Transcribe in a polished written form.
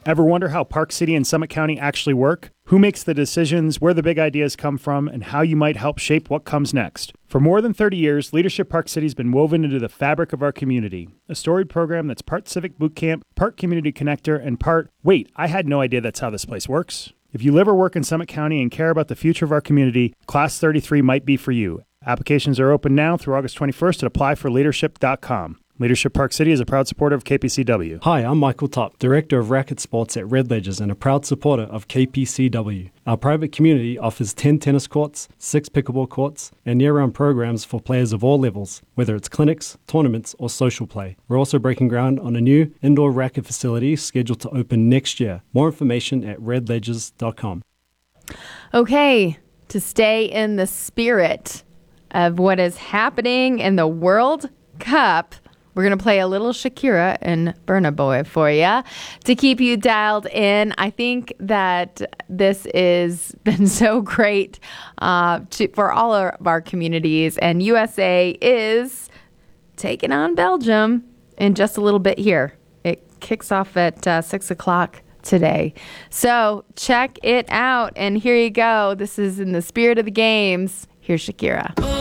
Ever wonder how Park City and Summit County actually work? Who makes the decisions, where the big ideas come from, and how you might help shape what comes next? For more than 30 years, Leadership Park City has been woven into the fabric of our community. A storied program that's part Civic Boot Camp, part Community Connector, and part, wait, I had no idea that's how this place works. If you live or work in Summit County and care about the future of our community, Class 33 might be for you. Applications are open now through August 21st at applyforleadership.com. Leadership Park City is a proud supporter of KPCW. Hi, I'm Michael Top, Director of Racket Sports at Red Ledgers and a proud supporter of KPCW. Our private community offers 10 tennis courts, 6 pickleball courts, and year-round programs for players of all levels, whether it's clinics, tournaments, or social play. We're also breaking ground on a new indoor racket facility scheduled to open next year. More information at redledgers.com. Okay, to stay in the spirit of what is happening in the World Cup, we're going to play a little Shakira and Burna Boy for you to keep you dialed in. I think that this has been so great for all of our communities. And USA is taking on Belgium in just a little bit here. It kicks off at 6 o'clock today. So check it out. And here you go. This is in the spirit of the games. Here's Shakira.